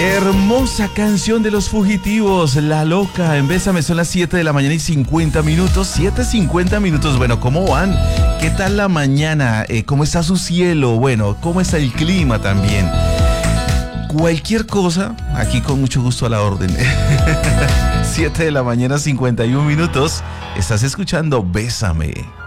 Hermosa canción de Los Fugitivos, La Loca. En Bésame son las 7 de la mañana y 50 minutos. 7:50 minutos. Bueno, ¿cómo van? ¿Qué tal la mañana? ¿Cómo está su cielo? Bueno, ¿cómo está el clima también? Cualquier cosa, aquí con mucho gusto a la orden. 7 de la mañana, 51 minutos. Estás escuchando Bésame.